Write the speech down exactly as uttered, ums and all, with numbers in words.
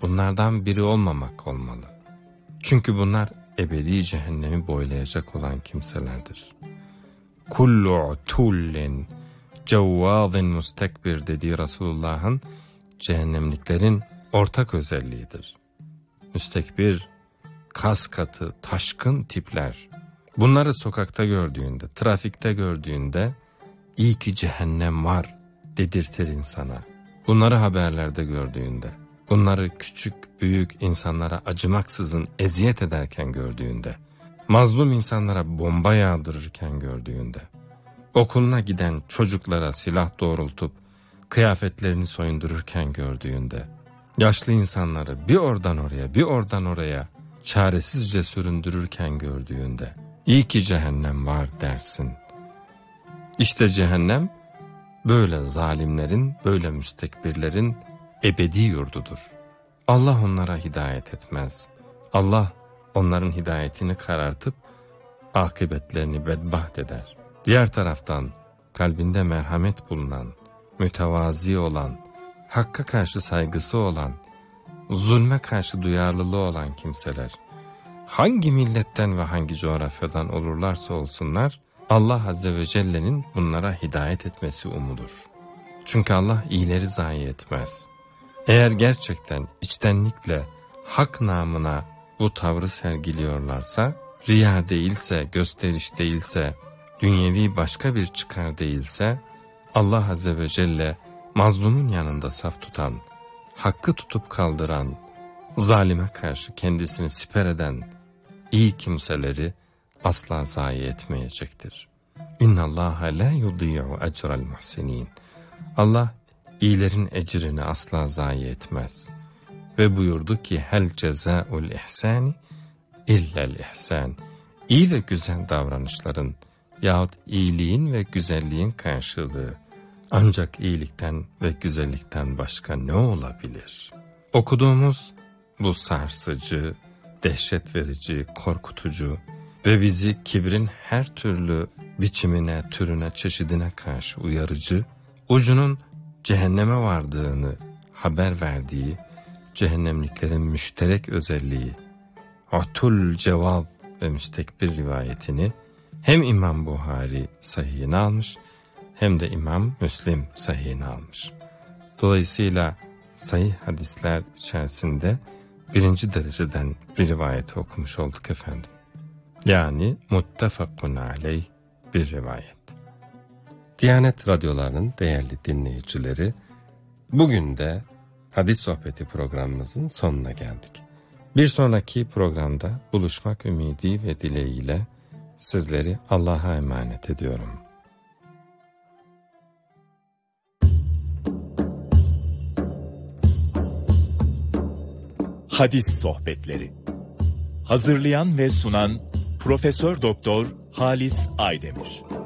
bunlardan biri olmamak olmalı. Çünkü bunlar ebedi cehennemi boylayacak olan kimselerdir. Kullu utullin cevvazin mustekbir dediği Resulullah'ın cehennemliklerin ortak özelliğidir. Müstekbir, kas katı, taşkın tipler. Bunları sokakta gördüğünde, trafikte gördüğünde iyi ki cehennem var dedirtir insana. Bunları haberlerde gördüğünde, bunları küçük büyük insanlara acımaksızın eziyet ederken gördüğünde, mazlum insanlara bomba yağdırırken gördüğünde, okuluna giden çocuklara silah doğrultup kıyafetlerini soyundururken gördüğünde, yaşlı insanları bir oradan oraya bir oradan oraya çaresizce süründürürken gördüğünde, iyi ki cehennem var dersin. İşte cehennem böyle zalimlerin, böyle müstekbirlerin ebedi yurdudur. Allah onlara hidayet etmez. Allah onların hidayetini karartıp akıbetlerini bedbaht eder. Diğer taraftan kalbinde merhamet bulunan, mütevazi olan, hakka karşı saygısı olan, zulme karşı duyarlılığı olan kimseler, hangi milletten ve hangi coğrafyadan olurlarsa olsunlar, Allah Azze ve Celle'nin bunlara hidayet etmesi umulur. Çünkü Allah iyileri zayi etmez. Eğer gerçekten içtenlikle hak namına bu tavrı sergiliyorlarsa, riya değilse, gösteriş değilse, dünyevi başka bir çıkar değilse, Allah Azze ve Celle mazlumun yanında saf tutan, hakkı tutup kaldıran, zalime karşı kendisini siper eden iyi kimseleri asla zayi etmeyecektir. İnna Allaha la yudiyu ecrel muhsinin. Allah iyilerin ecrini asla zayi etmez. Ve buyurdu ki hel cezaul ihsani illel ihsan. İyi ve güzel davranışların yahut iyiliğin ve güzelliğin karşılığı ancak iyilikten ve güzellikten başka ne olabilir? Okuduğumuz bu sarsıcı, dehşet verici, korkutucu ve bizi kibrin her türlü biçimine, türüne, çeşidine karşı uyarıcı, ucunun cehenneme vardığını haber verdiği cehennemliklerin müşterek özelliği, Atul Cevav ve müstekbir rivayetini hem İmam Buhari sahihine almış hem de İmam Müslim sahihine almış. Dolayısıyla sahih hadisler içerisinde birinci dereceden bir rivayeti okumuş olduk efendim. Yani muttefakun aleyh bir rivayet. Diyanet radyolarının değerli dinleyicileri, bugün de hadis sohbeti programımızın sonuna geldik. Bir sonraki programda buluşmak ümidi ve dileğiyle sizleri Allah'a emanet ediyorum. Hadis sohbetleri. Hazırlayan ve sunan Profesör Doktor Halis Aydemir.